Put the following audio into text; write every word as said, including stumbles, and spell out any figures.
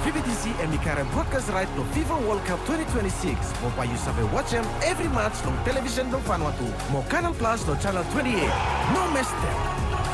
V B T C and Mikara broadcast right to FIFA World Cup twenty twenty-six. Mo pa you sabe watch them every match on television do Vanuatu. Mo Canal Plus do channel twenty-eight. No miss them.